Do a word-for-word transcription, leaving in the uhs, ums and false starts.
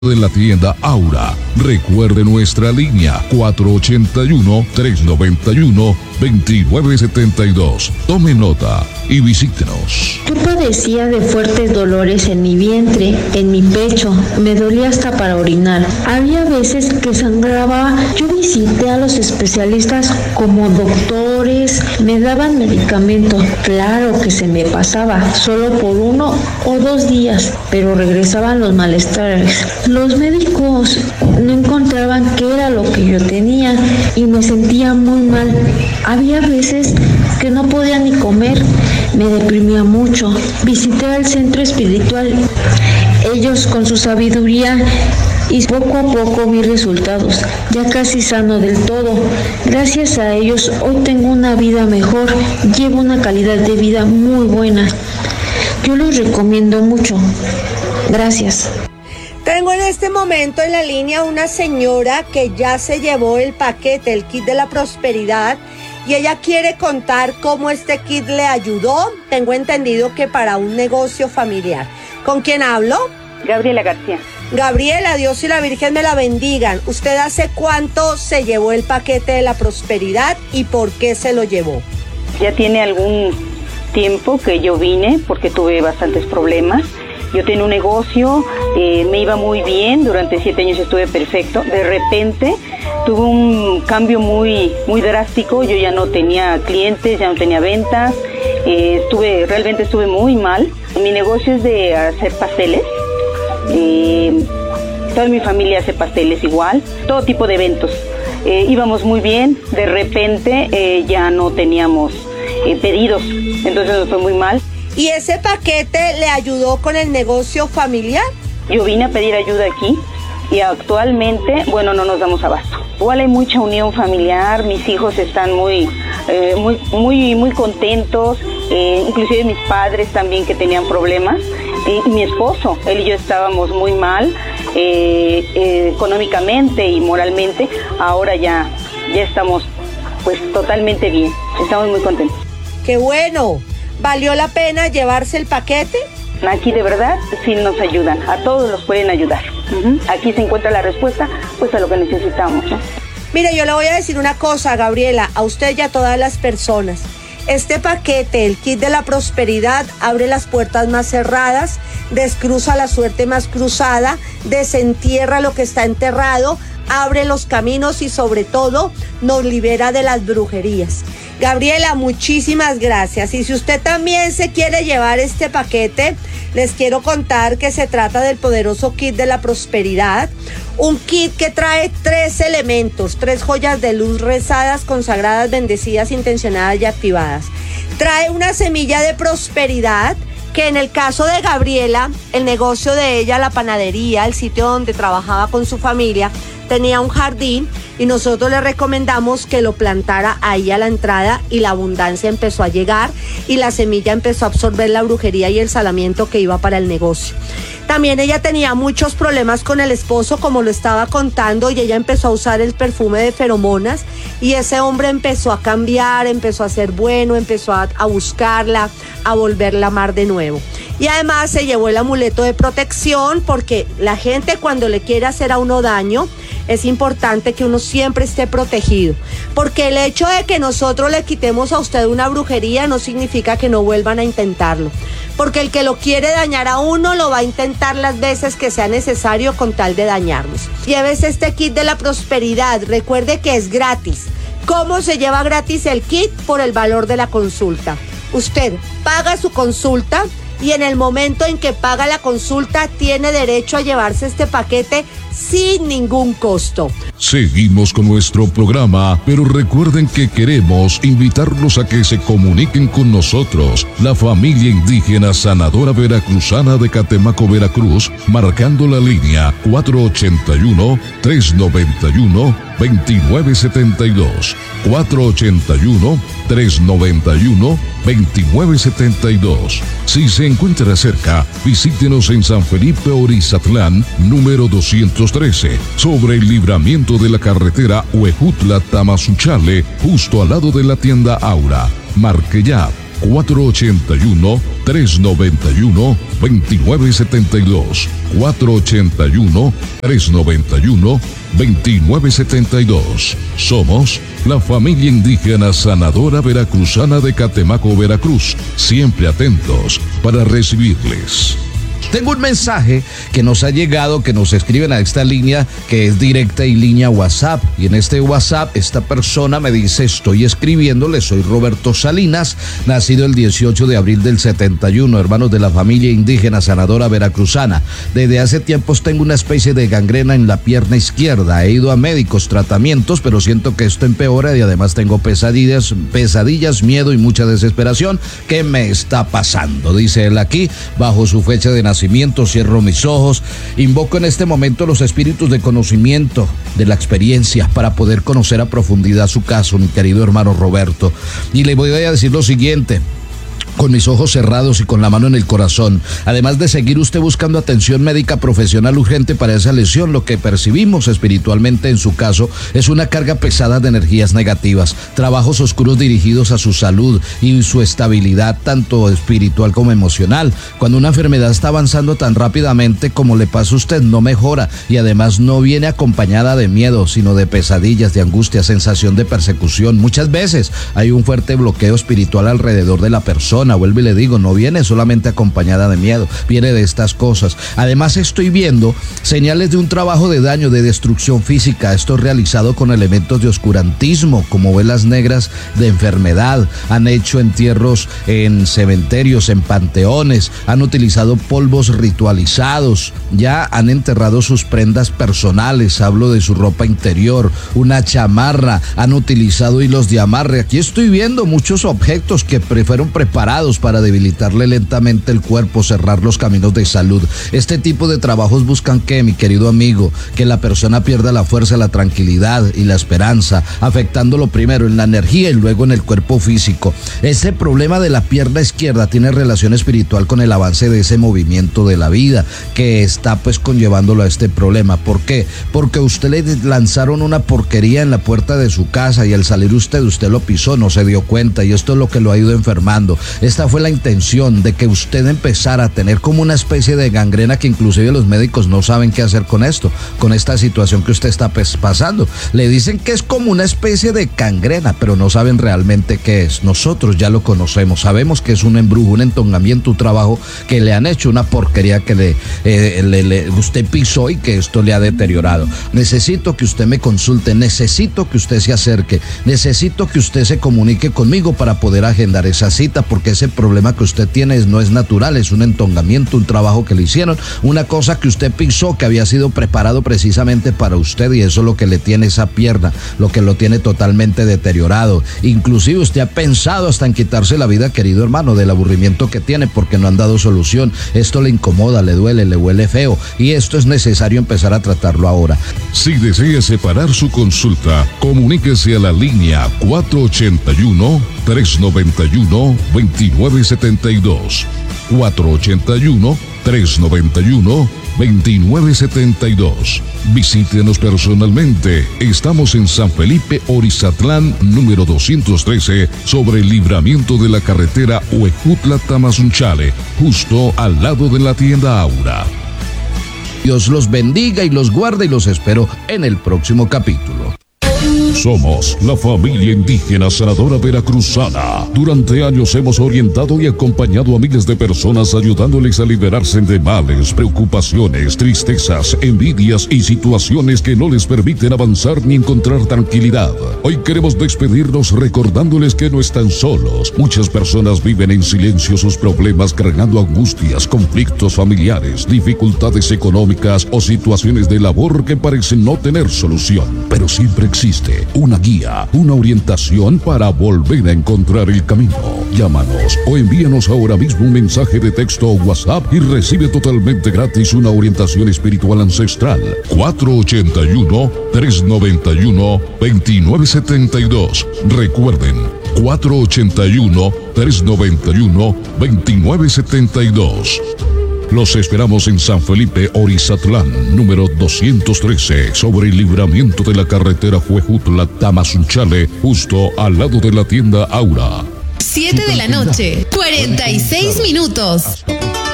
de la tienda Aura. Recuerde nuestra línea cuatro ocho uno, tres nueve uno, dos nueve siete dos. Tome nota y visítenos. Yo padecía de fuertes dolores en mi vientre, en mi pecho, me dolía hasta para orinar. Había veces que sangraba. Yo visité a los especialistas como doctores, me daban medicamentos. Claro que se me pasaba, solo por uno o dos días, pero regresaban los malestares. Los médicos no encontraban qué era lo que yo tenía y me sentía muy mal. Había veces que no podía ni comer, me deprimía mucho. Visité al centro espiritual, ellos con su sabiduría, y poco a poco vi resultados, ya casi sano del todo. Gracias a ellos hoy tengo una vida mejor, llevo una calidad de vida muy buena. Yo los recomiendo mucho. Gracias. Tengo en este momento en la línea una señora que ya se llevó el paquete, el kit de la prosperidad, y ella quiere contar cómo este kit le ayudó. Tengo entendido que para un negocio familiar. ¿Con quién hablo? Gabriela García. Gabriela, Dios y la Virgen me la bendigan. ¿Usted hace cuánto se llevó el paquete de la prosperidad y por qué se lo llevó? Ya tiene algún tiempo que yo vine porque tuve bastantes problemas. Yo tenía un negocio, eh, me iba muy bien, durante siete años estuve perfecto. De repente tuve un cambio muy, muy drástico, yo ya no tenía clientes, ya no tenía ventas, eh, estuve, realmente estuve muy mal. Mi negocio es de hacer pasteles, eh, toda mi familia hace pasteles igual, todo tipo de eventos. Eh, íbamos muy bien, de repente eh, ya no teníamos eh, pedidos, entonces nos fue muy mal. ¿Y ese paquete le ayudó con el negocio familiar? Yo vine a pedir ayuda aquí y actualmente, bueno, no nos damos abasto. Igual hay mucha unión familiar, mis hijos están muy, eh, muy, muy, muy contentos, eh, inclusive mis padres también que tenían problemas, y, y mi esposo, él y yo estábamos muy mal eh, eh, económicamente y moralmente, ahora ya, ya estamos pues totalmente bien, estamos muy contentos. ¡Qué bueno! ¿Valió la pena llevarse el paquete? Aquí de verdad sí nos ayudan, a todos nos pueden ayudar. Uh-huh. Aquí se encuentra la respuesta pues a lo que necesitamos, ¿no? Mire, yo le voy a decir una cosa, Gabriela, a usted y a todas las personas. Este paquete, el kit de la prosperidad, abre las puertas más cerradas, descruza la suerte más cruzada, desentierra lo que está enterrado, abre los caminos y sobre todo nos libera de las brujerías. Gabriela, muchísimas gracias. Y si usted también se quiere llevar este paquete, les quiero contar que se trata del poderoso kit de la prosperidad. Un kit que trae tres elementos, tres joyas de luz rezadas, consagradas, bendecidas, intencionadas y activadas. Trae una semilla de prosperidad, que en el caso de Gabriela, el negocio de ella, la panadería, el sitio donde trabajaba con su familia, tenía un jardín y nosotros le recomendamos que lo plantara ahí a la entrada y la abundancia empezó a llegar y la semilla empezó a absorber la brujería y el salamiento que iba para el negocio. También ella tenía muchos problemas con el esposo, como lo estaba contando, y ella empezó a usar el perfume de feromonas y ese hombre empezó a cambiar, empezó a ser bueno, empezó a, a buscarla, a volverla a amar de nuevo. Y además se llevó el amuleto de protección porque la gente cuando le quiere hacer a uno daño, es importante que uno siempre esté protegido, porque el hecho de que nosotros le quitemos a usted una brujería no significa que no vuelvan a intentarlo, porque el que lo quiere dañar a uno lo va a intentar las veces que sea necesario con tal de dañarnos. Llévese este kit de la prosperidad, recuerde que es gratis. ¿Cómo se lleva gratis el kit? Por el valor de la consulta. Usted paga su consulta y en el momento en que paga la consulta tiene derecho a llevarse este paquete sin ningún costo. Seguimos con nuestro programa, pero recuerden que queremos invitarlos a que se comuniquen con nosotros, la familia indígena sanadora veracruzana de Catemaco, Veracruz, marcando la línea cuatro ocho uno, tres nueve uno, dos nueve siete dos, cuatro ocho uno, tres nueve uno, dos nueve siete dos. Si se encuentra cerca, visítenos en San Felipe Orizatlán, número doscientos trece, sobre el libramiento de la carretera Huejutla-Tamazunchale, justo al lado de la tienda Aura. Marque ya cuatro ocho uno, tres nueve uno, dos nueve siete dos. cuatro ocho uno, tres nueve uno, dos nueve siete dos. Somos la familia indígena sanadora veracruzana de Catemaco, Veracruz. Siempre atentos para recibirles. Tengo un mensaje que nos ha llegado, que nos escriben a esta línea que es directa y línea WhatsApp. Y en este WhatsApp esta persona me dice: estoy escribiéndole, soy Roberto Salinas, nacido el dieciocho de abril del setenta y uno, hermanos de la familia indígena sanadora veracruzana. Desde hace tiempos tengo una especie de gangrena en la pierna izquierda. He ido a médicos, tratamientos, pero siento que esto empeora y además tengo pesadillas, pesadillas, miedo y mucha desesperación. ¿Qué me está pasando? Dice él aquí, bajo su fecha de nacimiento. Cierro mis ojos, invoco en este momento los espíritus de conocimiento, de la experiencia, para poder conocer a profundidad su caso, mi querido hermano Roberto. Y le voy a decir lo siguiente: con mis ojos cerrados y con la mano en el corazón, además de seguir usted buscando atención médica profesional urgente para esa lesión, lo que percibimos espiritualmente en su caso es una carga pesada de energías negativas, trabajos oscuros dirigidos a su salud y su estabilidad tanto espiritual como emocional. Cuando una enfermedad está avanzando tan rápidamente como le pasa a usted, no mejora y además no viene acompañada de miedo, sino de pesadillas, de angustia, sensación de persecución. Muchas veces hay un fuerte bloqueo espiritual alrededor de la persona. Vuelvo y le digo, no viene solamente acompañada de miedo, viene de estas cosas. Además estoy viendo señales de un trabajo de daño, de destrucción física, esto realizado con elementos de oscurantismo, como velas negras de enfermedad. Han hecho entierros en cementerios, en panteones, han utilizado polvos ritualizados, ya han enterrado sus prendas personales, hablo de su ropa interior, una chamarra, han utilizado hilos de amarre. Aquí estoy viendo muchos objetos que fueron preparados para debilitarle lentamente el cuerpo, cerrar los caminos de salud. Este tipo de trabajos buscan que, mi querido amigo, que la persona pierda la fuerza, la tranquilidad y la esperanza, afectándolo primero en la energía y luego en el cuerpo físico. Este problema de la pierna izquierda tiene relación espiritual con el avance de ese movimiento de la vida que está pues conllevándolo a este problema. ¿Por qué? Porque a usted le lanzaron una porquería en la puerta de su casa y al salir usted, usted lo pisó, no se dio cuenta y esto es lo que lo ha ido enfermando. Esta fue la intención de que usted empezara a tener como una especie de gangrena que inclusive los médicos no saben qué hacer con esto, con esta situación que usted está pues, pasando. Le dicen que es como una especie de gangrena, pero no saben realmente qué es. Nosotros ya lo conocemos, sabemos que es un embrujo, un entongamiento, un trabajo que le han hecho, una porquería que le, eh, le, le usted pisó y que esto le ha deteriorado. Necesito que usted me consulte, necesito que usted se acerque, necesito que usted se comunique conmigo para poder agendar esa cita, porque ese problema que usted tiene no es natural, es un entongamiento, un trabajo que le hicieron, una cosa que usted pisó que había sido preparado precisamente para usted y eso es lo que le tiene esa pierna, lo que lo tiene totalmente deteriorado. Inclusive usted ha pensado hasta en quitarse la vida, querido hermano, del aburrimiento que tiene porque no han dado solución. Esto le incomoda, le duele, le huele feo y esto es necesario empezar a tratarlo ahora. Si desea separar su consulta, comuníquese a la línea cuatro ocho uno, tres nueve uno, dos nueve siete dos. cuatro ocho uno, tres nueve uno, dos nueve siete dos. Visítenos personalmente. Estamos en San Felipe, Orizatlán, número doscientos trece, sobre el libramiento de la carretera Huejutla-Tamazunchale, justo al lado de la tienda Aura. Dios los bendiga y los guarde y los espero en el próximo capítulo. Somos la familia indígena sanadora veracruzana. Durante años hemos orientado y acompañado a miles de personas ayudándoles a liberarse de males, preocupaciones, tristezas, envidias y situaciones que no les permiten avanzar ni encontrar tranquilidad. Hoy queremos despedirnos recordándoles que no están solos. Muchas personas viven en silencio sus problemas, cargando angustias, conflictos familiares, dificultades económicas o situaciones de labor que parecen no tener solución. Pero siempre existe una guía, una orientación para volver a encontrar el camino. Llámanos o envíanos ahora mismo un mensaje de texto o WhatsApp y recibe totalmente gratis una orientación espiritual ancestral. cuatro ocho uno, tres nueve uno, dos nueve siete dos. Recuerden, cuatro ocho uno, tres nueve uno, dos nueve siete dos. Los esperamos en San Felipe, Orizatlán, número doscientos trece, sobre el libramiento de la carretera Huejutla-Tamazunchale, justo al lado de la tienda Aura. siete de la noche, cuarenta y seis minutos.